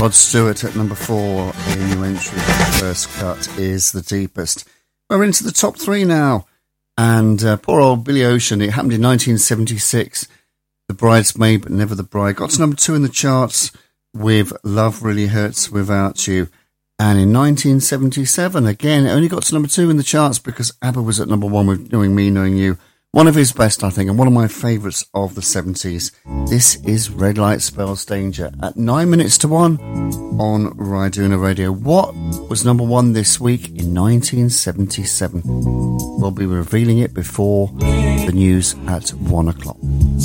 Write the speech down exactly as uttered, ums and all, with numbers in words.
Rod Stewart at number four. A new entry. The first cut is The Deepest. We're into the top three now. And uh, poor old Billy Ocean. It happened in nineteen seventy-six. The Bridesmaid, but never the bride. Got to number two in the charts with Love Really Hurts Without You. And in nineteen seventy-seven, again, it only got to number two in the charts because ABBA was at number one with Knowing Me, Knowing You. One of his best, I think, and one of my favourites of the seventies. This is Red Light Spells Danger at nine minutes to one on Raiduna Radio. What was number one this week in nineteen seventy-seven? We'll be revealing it before the news at one o'clock.